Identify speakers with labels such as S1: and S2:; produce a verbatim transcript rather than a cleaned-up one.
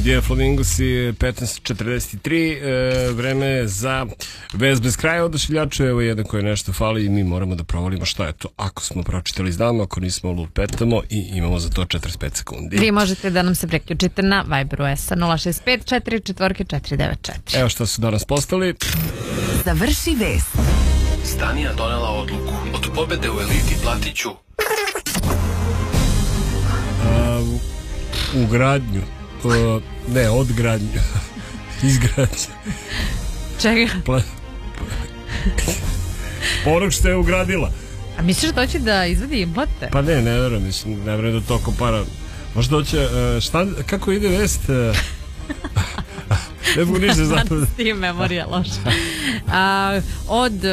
S1: Dia Flamingosi, petnaest četrdeset tri, e, vreme je za vez bez kraja odašiljača. Evo jedan koji nešto fali i mi moramo da provalimo šta je to. Ako smo pročitali znamo, ako nismo lupetamo i imamo za to četrdeset pet sekundi.
S2: Vi možete da nam se preključite na Viberu S A nula šest pet četiri četiri četiri devet četiri.
S1: Evo šta su danas postali.
S3: Završi vest.
S4: Stanija donela odluku. Od pobede u eliti platit ću
S1: Uh, u gradnju. Uh, ne, od gradnju. Izgradnju.
S2: Čega?
S1: Pla... Onog što je ugradila.
S2: A misliš da hoće da izvadi implante?
S1: Pa ne, ne verujem, mislim, ne verujem da toliko para. Možda hoće, uh, šta, kako ide vest? Uh, ne mogu ništa zapravo.
S2: S tim memorija loša. A, od